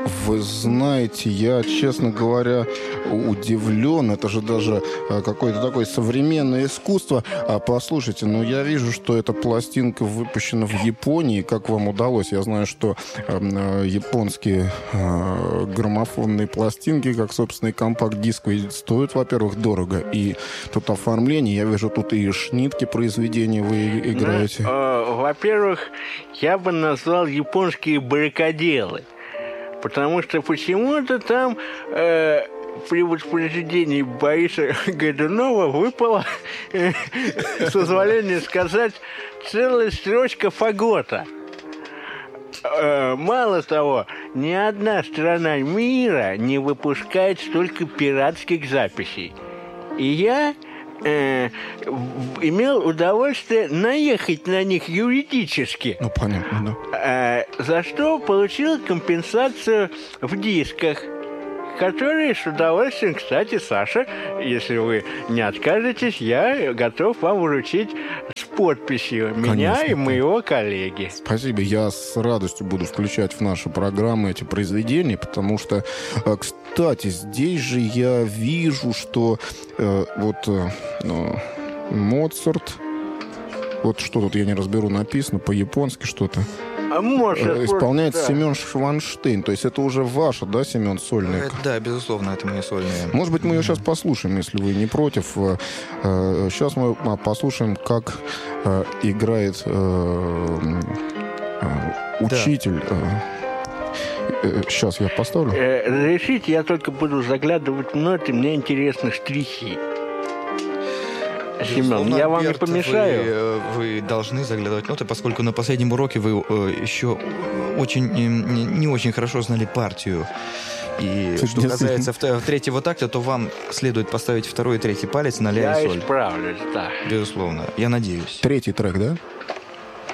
Вы знаете, я, честно говоря, удивлен. Это же даже какое-то такое современное искусство. Послушайте, я вижу, что эта пластинка выпущена в Японии. Как вам удалось? Я знаю, что японские граммофонные пластинки, как, собственно, и компакт-диск, стоят, во-первых, дорого. И тут оформление. Я вижу, тут и шнитки произведения вы играете. Во-первых, я бы назвал японские баррикаделы. Потому что почему-то там при воспроизведении Бориса Годунова выпала, с позволения сказать, целая строчка фагота. Мало того, ни одна страна мира не выпускает столько пиратских записей. И я имел удовольствие наехать на них юридически. Понятно, да. За что получил компенсацию в дисках, которые с удовольствием, кстати, Саша, если вы не откажетесь, я готов вам вручить с подписью меня и моего коллеги. Спасибо. Я с радостью буду включать в нашу программу эти произведения, потому что, кстати, здесь же я вижу, что Моцарт, вот что тут я не разберу, написано по-японски что-то. Исполняет Семен Шванштейн. То есть это уже ваша, да, Семен, сольная? Да, безусловно, это мои сольные. Может быть, мы ее сейчас послушаем, если вы не против. Сейчас мы послушаем, как играет учитель. Сейчас я поставлю. Разрешите, я только буду заглядывать в ноты, мне интересны штрихи. Семен, я вам не помешаю? Вы должны заглядывать ноты, поскольку на последнем уроке вы еще не очень хорошо знали партию. И что касается третьего такта, то вам следует поставить второй и третий палец на ля и соль. Я исправлюсь, да. Безусловно. Я надеюсь. Третий трек, да?